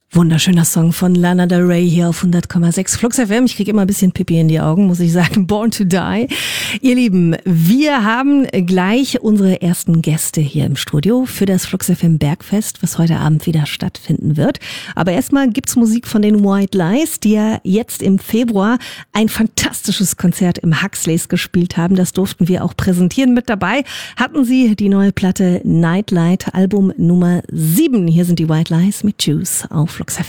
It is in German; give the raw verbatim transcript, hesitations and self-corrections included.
Wunderschöner Song von Lana Del Rey hier auf hundert Komma sechs Flux F M. Ich kriege immer ein bisschen Pipi in die Augen, muss ich sagen. Born to Die. Ihr Lieben, wir haben gleich unsere ersten Gäste hier im Studio für das Flux F M Bergfest, was heute Abend wieder stattfinden wird. Aber erstmal gibt's Musik von den White Lies, die ja jetzt im Februar ein fantastisches Konzert im Huxleys gespielt haben. Das durften wir auch präsentieren. Mit dabei hatten sie die neue Platte Nightlight, Album Nummer sieben. Hier sind die White Lies mit Juice auf Flux F M.